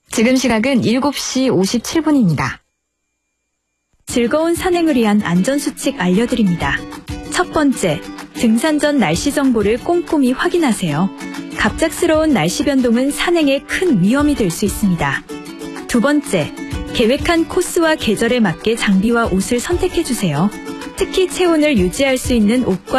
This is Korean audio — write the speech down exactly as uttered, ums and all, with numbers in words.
지금 시각은 일곱 시 오십칠 분입니다. 즐거운 산행을 위한 안전수칙 알려드립니다. 첫 번째, 등산 전 날씨 정보를 꼼꼼히 확인하세요. 갑작스러운 날씨 변동은 산행에 큰 위험이 될 수 있습니다. 두 번째, 계획한 코스와 계절에 맞게 장비와 옷을 선택해주세요. 특히 체온을 유지할 수 있는 옷과